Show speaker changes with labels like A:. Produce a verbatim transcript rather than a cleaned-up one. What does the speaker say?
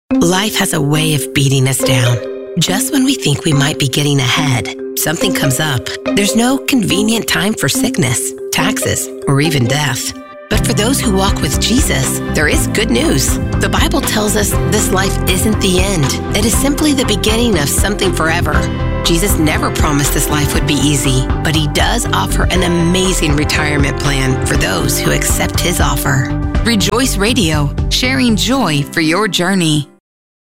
A: Life has a way of beating us down. Just when we think we might be getting ahead, something comes up. There's no convenient time for sickness, taxes, or even death. But for those who walk with Jesus, there is good news. The Bible tells us this life isn't the end. It is simply the beginning of something forever. Jesus never promised this life would be easy, but he does offer an amazing retirement plan for those who accept his offer. Rejoice Radio, sharing joy for your journey.